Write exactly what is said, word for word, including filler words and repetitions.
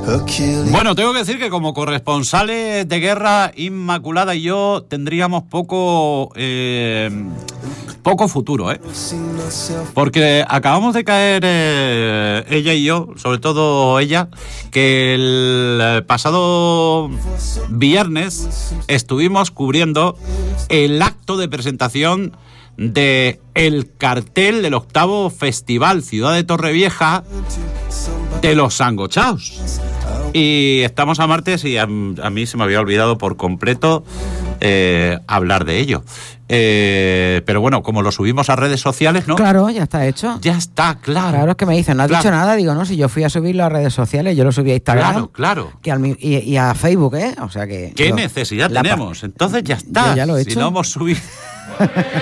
Bueno, tengo que decir que como corresponsales de guerra, Inmaculada y yo tendríamos poco eh, poco futuro, ¿eh? Porque acabamos de caer eh, ella y yo, sobre todo ella, que el pasado viernes estuvimos cubriendo el acto de presentación de el cartel del octavo Festival Ciudad de Torrevieja de los Sangochaos. Y estamos a martes y a, a mí se me había olvidado por completo eh, hablar de ello. Eh, pero bueno, como lo subimos a redes sociales, ¿no? Claro, ya está hecho. Ya está, claro. Claro, es que me dicen, no has claro. dicho nada. Digo, no, si yo fui a subirlo a redes sociales, yo lo subí a Instagram. Claro, claro. Que al, y, y a Facebook, ¿eh? O sea que... ¿Qué yo, necesidad la, tenemos? Entonces ya está. Yo ya lo he si hecho. no hemos subido...